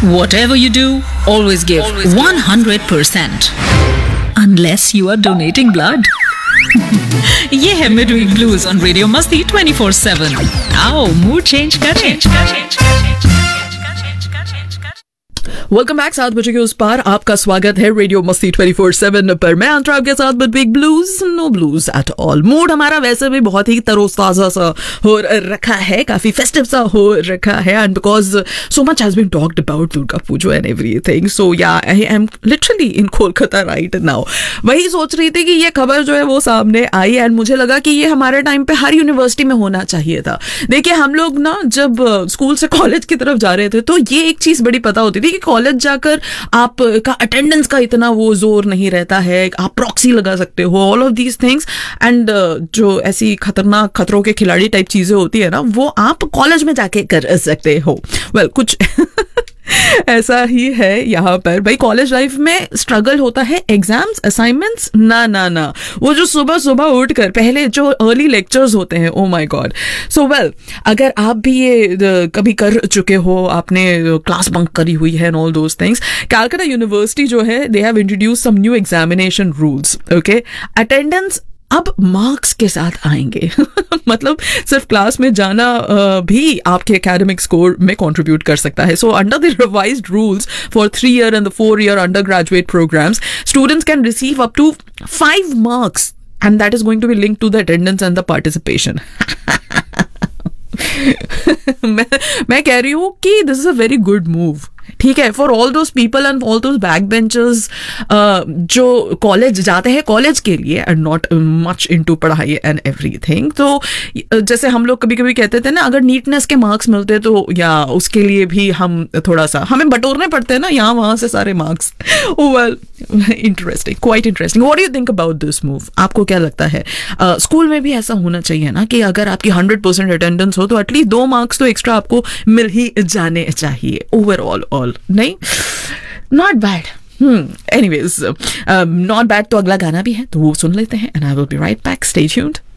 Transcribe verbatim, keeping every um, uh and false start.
Whatever you do, always give always one hundred percent. Unless you are donating blood. ये है Midweek Blues on Radio Masti twenty-four seven. आओ mood change करें. Welcome back. सात बजे के उस पार आपका स्वागत है रेडियो मस्ती ट्वेंटी फोर सेवन पर. मैं अंतरा आपके साथ with big blues, no blues at all. Mood हमारा वैसे भी बहुत ही तरोताजा सा हो रखा है, काफी फेस्टिव सा हो रखा है, and because so much has been talked about Durga Puja and everything. सो या I am literally in Kolkata right now. वही सोच रही थी कि ये खबर जो है वो सामने आई, एंड मुझे लगा कि ये हमारे टाइम पे हर यूनिवर्सिटी में होना चाहिए था. देखिए, हम लोग ना जब स्कूल से कॉलेज की तरफ जा रहे थे तो ये एक चीज बड़ी पता होती थी कि कॉलेज जाकर आपका अटेंडेंस का इतना वो जोर नहीं रहता है, आप प्रॉक्सी लगा सकते हो, all of these things. And जो ऐसी खतरनाक खतरों के खिलाड़ी टाइप चीजें होती है ना, वो आप कॉलेज में जाके कर सकते हो. वेल well, कुछ ऐसा ही है यहाँ पर. भाई, कॉलेज लाइफ में स्ट्रगल होता है, एग्जाम्स, असाइनमेंट्स, ना ना ना वो जो सुबह सुबह उठकर पहले जो अर्ली लेक्चर्स होते हैं, oh my God. So well, अगर आप भी ये कभी कर चुके हो, आपने क्लास बंक करी हुई है and all those things, Calcutta university जो है, they have introduce some new examination rules. Okay, attendance अब मार्क्स के साथ आएंगे. मतलब सिर्फ क्लास में जाना भी आपके एकेडमिक स्कोर में कंट्रीब्यूट कर सकता है. So under the revised rules for three year and the four year under graduate programmes, students can receive up to five marks and that is going to be linked to the attendance and the participation. मैं मैं कह रही हूं कि this is a very good move. ठीक है, for all those people and all those back benchers जो college जाते हैं कॉलेज के लिए एंड नॉट मच इनटू पढ़ाई एंड एवरीथिंग. तो जैसे हम लोग कभी कभी कहते थे ना, अगर नीटनेस के मार्क्स मिलते तो या उसके लिए भी हम थोड़ा सा हमें बटोरने पड़ते हैं ना यहाँ वहां से सारे marks. Well, interesting, quite interesting. What do you think about this move? आपको क्या लगता है? स्कूल uh, में भी ऐसा होना चाहिए ना कि अगर आपकी हंड्रेड परसेंट अटेंडेंस हो तो एटलीस्ट दो मार्क्स तो एक्स्ट्रा आपको मिल ही जाने चाहिए ओवरऑल. ऑल नहीं, not bad. Hmm anyways, not bad. तो अगला गाना भी है तो वो सुन लेते हैं and I will be right back. Stay tuned.